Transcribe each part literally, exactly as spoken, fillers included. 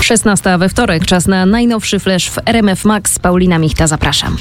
szesnasta we wtorek, czas na najnowszy flash w R M F Max. Paulina Michta, zapraszam.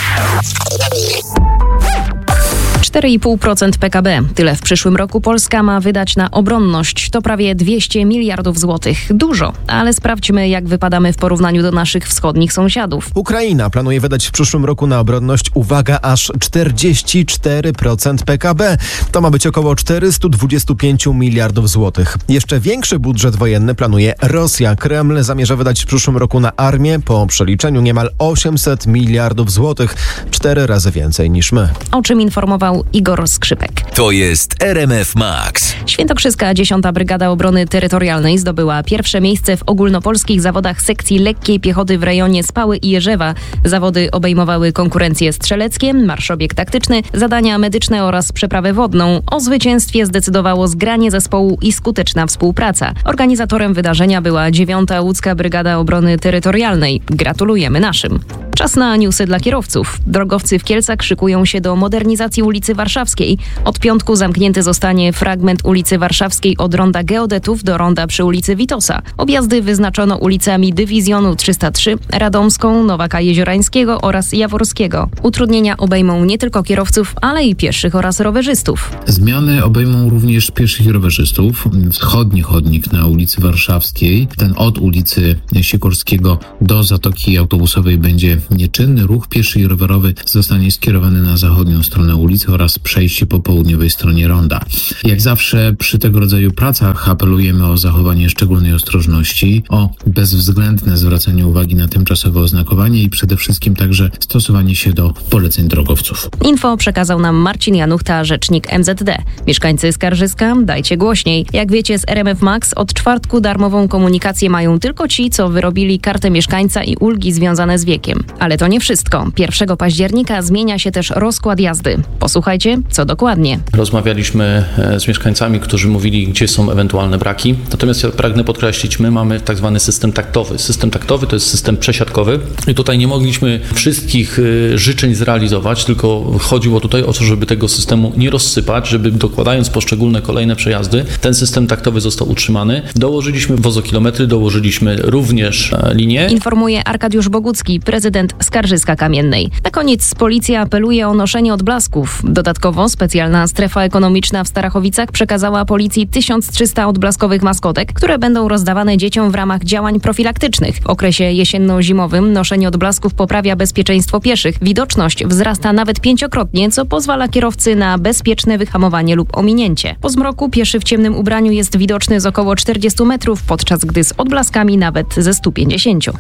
cztery i pół procent P K B. Tyle w przyszłym roku Polska ma wydać na obronność. To prawie dwieście miliardów złotych. Dużo, ale sprawdźmy, jak wypadamy w porównaniu do naszych wschodnich sąsiadów. Ukraina planuje wydać w przyszłym roku na obronność, uwaga, aż czterdzieści cztery procent P K B. To ma być około czterysta dwadzieścia pięć miliardów złotych. Jeszcze większy budżet wojenny planuje Rosja. Kreml zamierza wydać w przyszłym roku na armię po przeliczeniu niemal osiemset miliardów złotych. Cztery razy więcej niż my. O czym informował Igor Skrzypek. To jest R M F Max. Świętokrzyska dziesiąta Brygada Obrony Terytorialnej zdobyła pierwsze miejsce w ogólnopolskich zawodach sekcji lekkiej piechoty w rejonie Spały i Jerzewa. Zawody obejmowały konkurencje strzeleckie, marszobieg taktyczny, zadania medyczne oraz przeprawę wodną. O zwycięstwie zdecydowało zgranie zespołu i skuteczna współpraca. Organizatorem wydarzenia była dziewiąta Łódzka Brygada Obrony Terytorialnej. Gratulujemy naszym. Czas na newsy dla kierowców. Drogowcy w Kielcach szykują się do modernizacji ulicy Warszawskiej. Od piątku zamknięty zostanie fragment ulicy Warszawskiej od ronda Geodetów do ronda przy ulicy Witosa. Objazdy wyznaczono ulicami Dywizjonu trzysta trzy, Radomską, Nowaka Jeziorańskiego oraz Jaworskiego. Utrudnienia obejmą nie tylko kierowców, ale i pieszych oraz rowerzystów. Zmiany obejmą również pieszych i rowerzystów. Wschodni chodnik na ulicy Warszawskiej, ten od ulicy Sikorskiego do Zatoki Autobusowej będzie nieczynny. Ruch pieszy i rowerowy zostanie skierowany na zachodnią stronę ulicy oraz przejście po południowej stronie ronda. Jak zawsze przy tego rodzaju pracach apelujemy o zachowanie szczególnej ostrożności, o bezwzględne zwracanie uwagi na tymczasowe oznakowanie i przede wszystkim także stosowanie się do poleceń drogowców. Info przekazał nam Marcin Januchta, rzecznik M Z D. Mieszkańcy Skarżyska, dajcie głośniej. Jak wiecie, z R M F Max od czwartku darmową komunikację mają tylko ci, co wyrobili kartę mieszkańca i ulgi związane z wiekiem. Ale to nie wszystko. pierwszego października zmienia się też rozkład jazdy. Posłuchajcie, co dokładnie. Rozmawialiśmy z mieszkańcami, którzy mówili, gdzie są ewentualne braki. Natomiast ja pragnę podkreślić, my mamy tak zwany system taktowy. System taktowy to jest system przesiadkowy i tutaj nie mogliśmy wszystkich życzeń zrealizować, tylko chodziło tutaj o to, żeby tego systemu nie rozsypać, żeby dokładając poszczególne kolejne przejazdy, ten system taktowy został utrzymany. Dołożyliśmy wozokilometry, dołożyliśmy również linie. Informuje Arkadiusz Bogucki, prezydent Skarżyska Kamiennej. Na koniec policja apeluje o noszenie odblasków. Dodatkowo specjalna strefa ekonomiczna w Starachowicach przekazała policji tysiąc trzysta odblaskowych maskotek, które będą rozdawane dzieciom w ramach działań profilaktycznych. W okresie jesienno-zimowym noszenie odblasków poprawia bezpieczeństwo pieszych. Widoczność wzrasta nawet pięciokrotnie, co pozwala kierowcy na bezpieczne wyhamowanie lub ominięcie. Po zmroku pieszy w ciemnym ubraniu jest widoczny z około czterdziestu metrów, podczas gdy z odblaskami nawet ze stu pięćdziesięciu.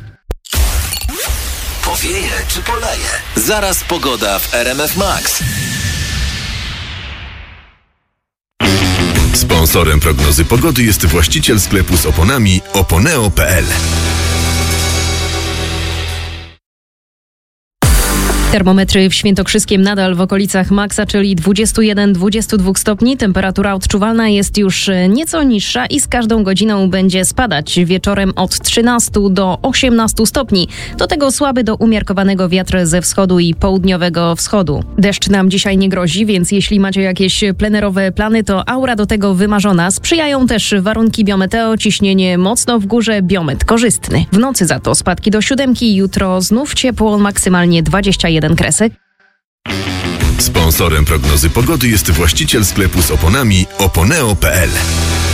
Powieje czy poleje? Zaraz pogoda w R M F Max. Sponsorem prognozy pogody jest właściciel sklepu z oponami oponeo kropka p l. Termometry w Świętokrzyskiem nadal w okolicach maksa, czyli dwadzieścia jeden do dwudziestu dwóch stopni. Temperatura odczuwalna jest już nieco niższa i z każdą godziną będzie spadać. Wieczorem od trzynastu do osiemnastu stopni. Do tego słaby do umiarkowanego wiatr ze wschodu i południowego wschodu. Deszcz nam dzisiaj nie grozi, więc jeśli macie jakieś plenerowe plany, to aura do tego wymarzona. Sprzyjają też warunki biometeo, ciśnienie mocno w górze, biomet korzystny. W nocy za to spadki do siódemki, jutro znów ciepło, maksymalnie dwadzieścia jeden kresek. Sponsorem prognozy pogody jest właściciel sklepu z oponami oponeo kropka p l.